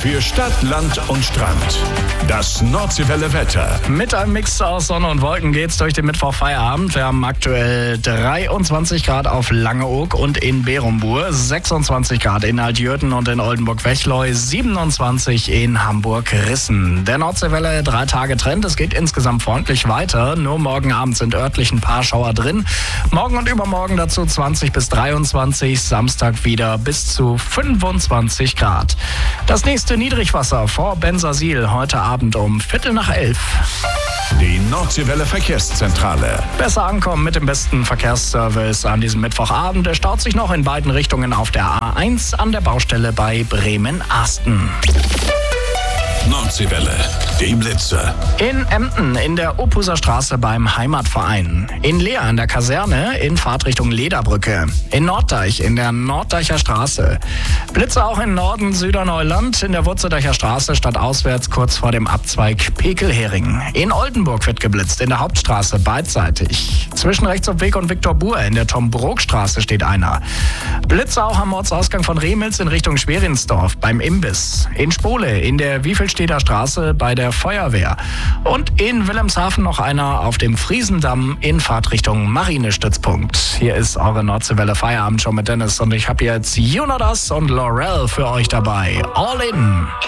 Für Stadt, Land und Strand. Das Nordseewelle Wetter. Mit einem Mix aus Sonne und Wolken geht's durch den Mittwoch-Feierabend. Wir haben aktuell 23 Grad auf Langeoog und in Berumbur, 26 Grad in Altjürten und in Oldenburg-Wechleu, 27 in Hamburg-Rissen. Der Nordseewelle 3 Tage Trend. Es geht insgesamt freundlich weiter. Nur morgen Abend sind örtlich ein paar Schauer drin. Morgen und übermorgen dazu 20 bis 23, Samstag wieder bis zu 25 Grad. Das nächste Niedrigwasser vor Bensersiel heute Abend um 11:15. Die Nordseewelle Verkehrszentrale. Besser ankommen mit dem besten Verkehrsservice an diesem Mittwochabend. Es staut sich noch in beiden Richtungen auf der A1 an der Baustelle bei Bremen-Asten. Nordseewelle, die Blitzer. In Emden in der Opuser Straße beim Heimatverein. In Leer an der Kaserne in Fahrtrichtung Lederbrücke. In Norddeich in der Norddeicher Straße. Blitze auch in Norden Süderneuland in der Wurzeldeicher Straße stadtauswärts kurz vor dem Abzweig Pekelhering. In Oldenburg wird geblitzt in der Hauptstraße beidseitig. Zwischen Rechtsumweg und Viktor Buhr in der Tom-Brok-Straße steht einer. Blitze auch am Ortsausgang von Remels in Richtung Schwerinsdorf beim Imbiss. In Spole in der Wiefelstädter Straße bei der Feuerwehr. Und in Wilhelmshaven noch einer auf dem Friesendamm in Fahrtrichtung Marinestützpunkt. Hier ist eure Nordseewelle Feierabend schon mit Dennis und ich habe jetzt Jonas und Laurel für euch dabei. All in!